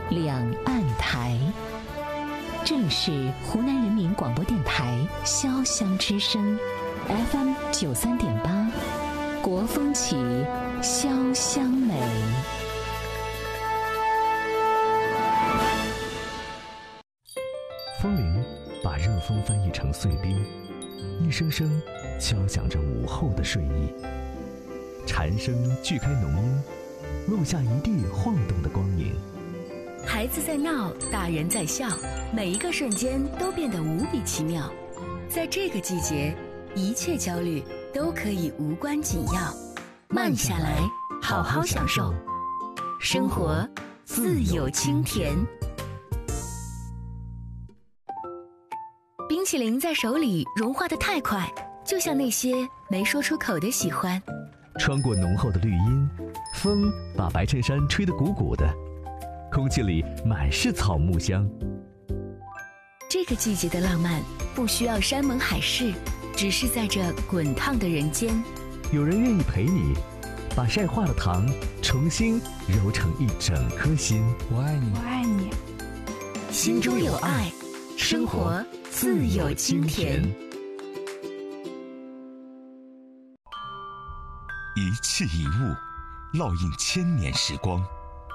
两岸台。这里是湖南人民广播电台潇湘之声 FM 93.8，国风起，潇湘美。 风铃把热风翻译成碎冰，一声声敲响着午后的睡意。蝉声锯开浓荫，落下一地晃动的光影。 孩子在闹，大人在笑，每一个瞬间都变得无比奇妙。在这个季节，一切焦虑都可以无关紧要，慢下来，好好享受生活，自有清甜。冰淇淋在手里融化得太快，就像那些没说出口的喜欢。 穿过浓厚的绿荫，风把白衬衫吹得鼓鼓的，空气里满是草木香。 这个季节的浪漫不需要山盟海誓，只是在这滚烫的人间， 有人愿意陪你，把晒化的糖重新揉成一整颗心。 我爱你， 我爱你。 心中有爱，生活自有清甜。 一器一物，烙印千年时光。